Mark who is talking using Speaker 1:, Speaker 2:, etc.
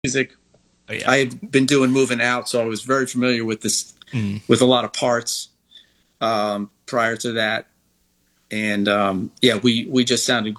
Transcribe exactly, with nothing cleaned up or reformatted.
Speaker 1: music.
Speaker 2: Oh, yeah.
Speaker 1: I had been doing Moving Out, so I was very familiar with this,
Speaker 2: Mm.
Speaker 1: with a lot of parts um, prior to that. And um, yeah, we, we just sounded